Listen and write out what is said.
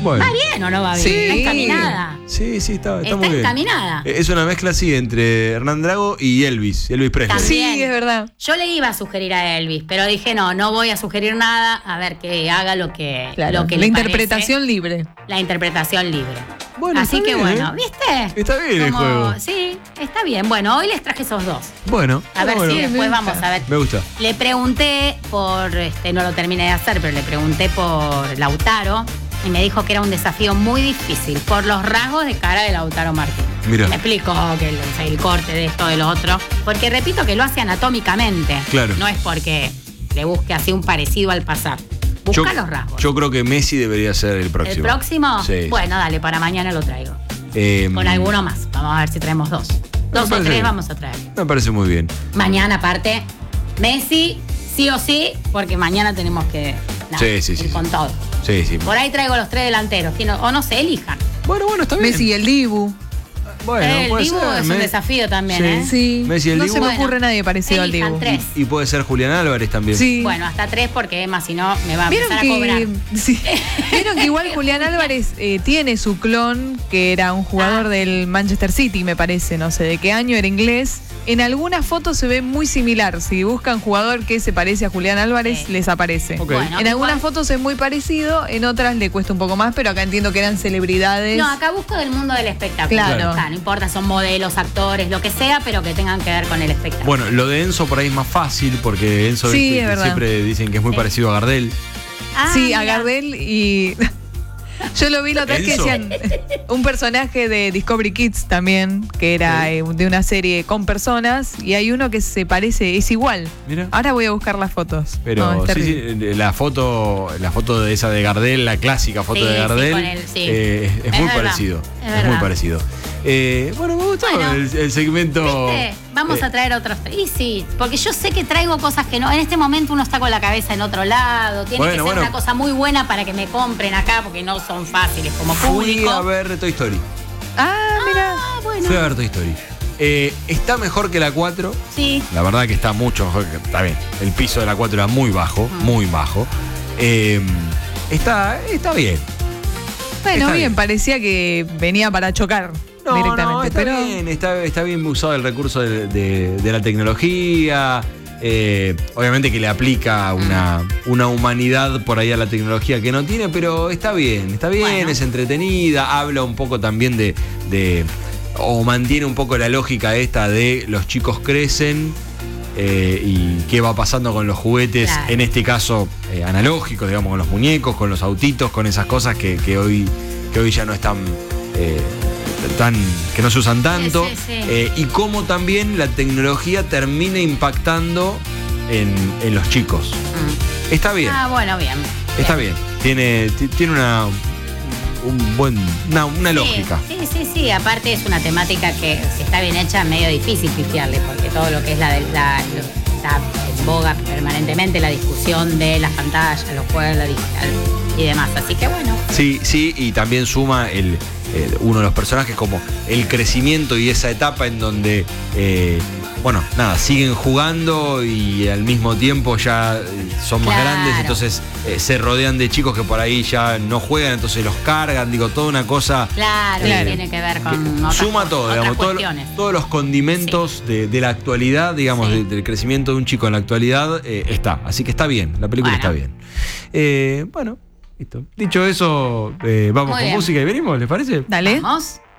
Bueno. ¿Va bien o no va bien? Sí. Está encaminada. Sí, está muy bien. Encaminada. Es una mezcla así entre Hernán Drago y Elvis Presley. También. Sí, es verdad. Yo le iba a sugerir a Elvis, pero dije no voy a sugerir nada, a ver que haga lo que, Claro, lo que la le interpretación libre. parece. La interpretación libre. Bueno, así está que bien, bueno, ¿viste? Está bien el juego. Sí, está bien. Bueno, hoy les traje esos dos. Bueno. A ver bueno. si después vamos a ver. Me gusta. Le pregunté por, no lo terminé de hacer, pero le pregunté por Lautaro y me dijo que era un desafío muy difícil por los rasgos de cara de Lautaro Martínez. Mirá. Me explicó que el corte de esto, de lo otro, porque repito que lo hace anatómicamente. Claro. No es porque le busque así un parecido al pasar. Busca los rasgos. Yo creo que Messi debería ser el próximo. ¿El próximo? Sí. Bueno, dale, para mañana lo traigo. Con alguno más. Vamos a ver si traemos dos. Dos o parece tres bien. vamos a traer. Me parece muy bien. Mañana, aparte, Messi, sí o sí, porque mañana tenemos que Sí. ir con todo. Sí. Por ahí traigo los tres delanteros. O no sé, elijan. Bueno, está bien. Messi y el Dibu. Bueno, El puede Dibu ser. es un desafío también, ¿eh? Sí. Messi y el no Dibu. se me Bueno, ocurre nadie parecido al elijan Dibu. tres. Y puede ser Julián Álvarez también. Sí. Bueno, hasta tres porque Emma, si no, me va a ¿Vieron empezar a cobrar. que, sí. ¿Vieron que igual Julián Álvarez tiene su clon, que era un jugador del Manchester City, me parece, no sé de qué año, era inglés? En algunas fotos se ve muy similar. Si buscan jugador que se parece a Julián Álvarez, Sí. les aparece. Ok. Bueno, En algunas igual- fotos es muy parecido, en otras le cuesta un poco más, pero acá entiendo que eran celebridades. No, acá busco del mundo del espectáculo. Claro. O sea, no importa, son modelos, actores, lo que sea, pero que tengan que ver con el espectáculo. Bueno, lo de Enzo por ahí es más fácil porque Enzo Sí, viste, es que verdad. siempre dicen que es muy Sí. parecido a Gardel. Sí, a mira. Gardel y... Yo lo vi la otra vez que Enzo. decían un personaje de Discovery Kids también, que era de una serie con personas, y hay uno que se parece, es igual. Mira. Ahora voy a buscar las fotos. Pero No, es sí, terrible. la foto de esa de Gardel, la clásica foto Sí, de sí, Gardel, con él, sí. es Es muy verdad, parecido. es Es muy verdad. parecido. Bueno, me gustó Bueno. el segmento. ¿Viste? Vamos a traer otros. Y sí, porque yo sé que traigo cosas que no. En este momento uno está con la cabeza en otro lado. Tiene que ser una cosa muy buena para que me compren acá, porque no son fáciles como Fui público. a ver Toy Story. Mira. Ah, bueno. Fui a ver Toy Story. Está mejor que la 4. Sí. La verdad que está mucho mejor. Está bien. El piso de la 4 era muy bajo, muy bajo. Está bien. Bueno, Está bien, bien. parecía que venía para chocar directamente. No, está pero bien, está bien usado el recurso de la tecnología. Obviamente que le aplica una humanidad por ahí a la tecnología que no tiene, pero está bien, Bueno. es entretenida, habla un poco también o mantiene un poco la lógica esta de los chicos crecen y qué va pasando con los juguetes, Claro. en este caso analógicos, digamos, con los muñecos, con los autitos, con esas cosas que hoy ya no están que no se usan tanto. Sí. Y cómo también la tecnología termina impactando en los chicos. Está bien, Bueno, bien. está bien. Tiene una lógica. Sí. Aparte es una temática que, si está bien hecha, es medio difícil pifiarle, porque todo lo que es está en boga permanentemente, la discusión de las pantallas, los juegos, la digital y demás. Así que bueno. Sí, y también suma uno de los personajes como el crecimiento y esa etapa en donde, siguen jugando y al mismo tiempo ya son más Claro. grandes, entonces se rodean de chicos que por ahí ya no juegan, entonces los cargan, toda una cosa. Claro, Claro. tiene que ver con otras Suma cosas, todo, otras digamos, cuestiones. todos los condimentos de la actualidad, digamos, Sí. del crecimiento de un chico en la actualidad, está. Así que está bien, la película Bueno. está bien. Listo. Dicho eso, vamos Muy con bien. música y venimos, ¿les parece? dale. Vamos.